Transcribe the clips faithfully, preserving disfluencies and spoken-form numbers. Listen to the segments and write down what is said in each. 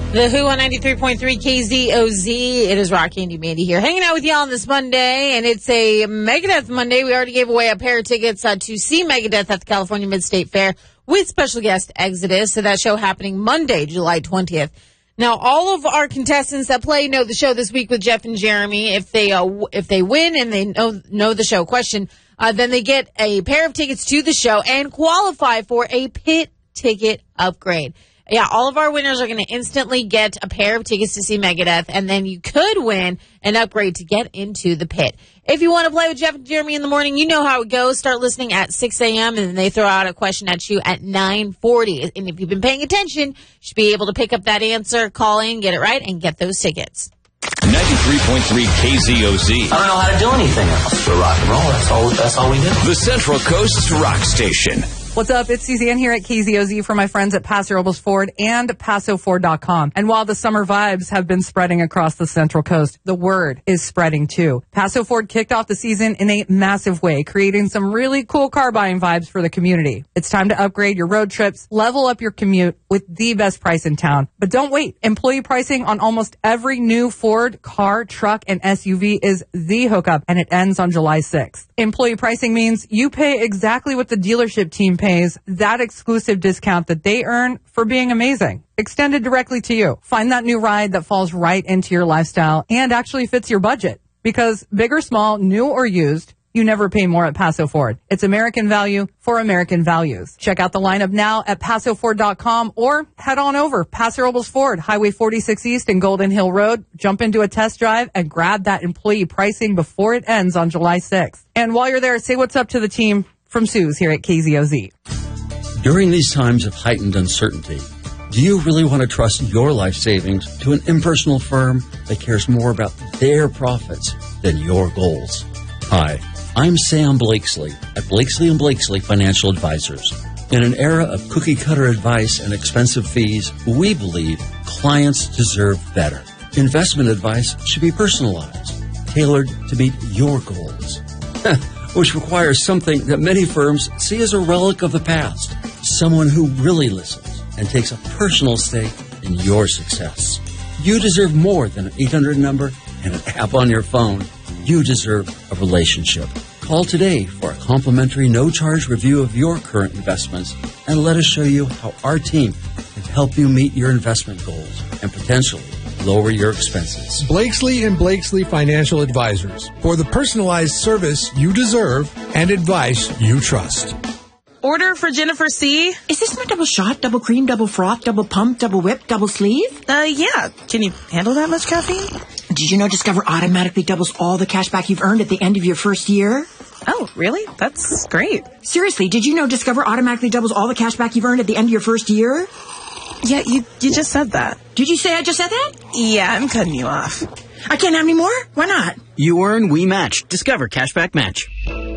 The Who on ninety-three point three K Z O Z. It is Rocky and Mandy here, hanging out with y'all on this Monday, and it's a Megadeth Monday. We already gave away a pair of tickets uh, to see Megadeth at the California Mid-State Fair with special guest Exodus. So that show happening Monday, July twentieth. Now, all of our contestants that play know the show this week with Jeff and Jeremy. If they uh, w- if they win and they know know the show question, uh, then they get a pair of tickets to the show and qualify for a pit ticket upgrade. Yeah, all of our winners are going to instantly get a pair of tickets to see Megadeth, and then you could win an upgrade to get into the pit. If you want to play with Jeff and Jeremy in the morning, you know how it goes. Start listening at six a.m., and then they throw out a question at you at nine forty. And if you've been paying attention, you should be able to pick up that answer, call in, get it right, and get those tickets. ninety-three point three K Z O Z. I don't know how to do anything else but rock and roll. That's all, that's all we do. The Central Coast Rock Station. What's up? It's Suzanne here at K Z O Z for my friends at Paso Robles Ford and Paso Ford dot com. And while the summer vibes have been spreading across the Central Coast, the word is spreading too. Paso Ford kicked off the season in a massive way, creating some really cool car buying vibes for the community. It's time to upgrade your road trips, level up your commute with the best price in town. But don't wait. Employee pricing on almost every new Ford car, truck, and S U V is the hookup, and it ends on July sixth. Employee pricing means you pay exactly what the dealership team pays. Pays that exclusive discount that they earn for being amazing, extended directly to you. Find that new ride that falls right into your lifestyle and actually fits your budget. Because big or small, new or used, you never pay more at Paso Ford. It's American value for American values. Check out the lineup now at Paso Ford dot com or head on over Paso Robles Ford, Highway forty-six East and Golden Hill Road. Jump into a test drive and grab that employee pricing before it ends on July sixth. And while you're there, say what's up to the team from Suze here at K Z O Z. During these times of heightened uncertainty, do you really want to trust your life savings to an impersonal firm that cares more about their profits than your goals? Hi, I'm Sam Blakesley at Blakesley and Blakesley Financial Advisors. In an era of cookie-cutter advice and expensive fees, we believe clients deserve better. Investment advice should be personalized, tailored to meet your goals. Which requires something that many firms see as a relic of the past. Someone who really listens and takes a personal stake in your success. You deserve more than an eight hundred number and an app on your phone. You deserve a relationship. Call today for a complimentary no-charge review of your current investments and let us show you how our team can help you meet your investment goals and potentially lower your expenses. Blakesley and Blakesley Financial Advisors, for the personalized service you deserve and advice you trust. Order for Jennifer C. Is this my double shot, double cream, double froth, double pump, double whip, double sleeve? Uh, yeah. Can you handle that much caffeine? Did you know Discover automatically doubles all the cash back you've earned at the end of your first year? Oh, really? That's great. Seriously, did you know Discover automatically doubles all the cash back you've earned at the end of your first year? Yeah, you you just said that. Did you say I just said that? Yeah, I'm cutting you off. I can't have any more? Why not? You earn, we match. Discover Cashback Match.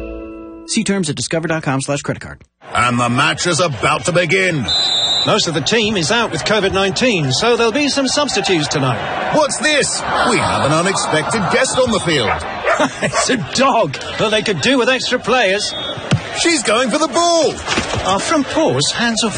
See terms at discover.com slash credit card. And the match is about to begin. Most of the team is out with covid nineteen, so there'll be some substitutes tonight. What's this? We have an unexpected guest on the field. It's a dog. Well, they could do with extra players. She's going for the ball. Our front paws, hands off